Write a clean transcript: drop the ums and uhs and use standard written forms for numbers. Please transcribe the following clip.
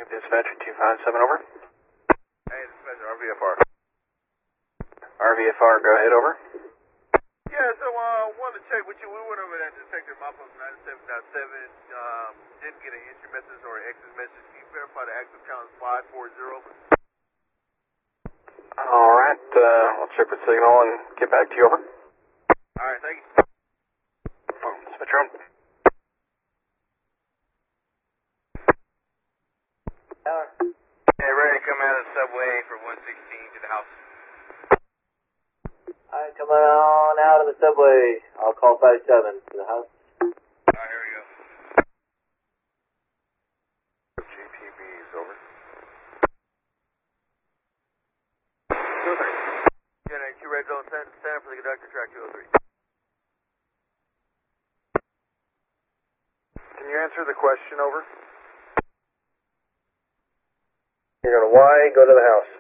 Dispatch 257, over. Hey, Dispatch, RVFR. RVFR, go ahead, over. Yeah, so wanted to check with you. We went over that detector mop up 97.7. Didn't get an entry message or an exit message. Can you verify the active count is 540? Alright, I'll check with signal and get back to you, over. Alright, thank you. Dispatcher on. Hey, ready to come out of the subway for 116 to the house. Alright, coming on out of the subway. I'll call 57 to the house. Alright, here we go. GPBs, over. Gen 2 red zone, stand for the conductor, track 203. Can you answer the question, over? You're going to Y, go to the house.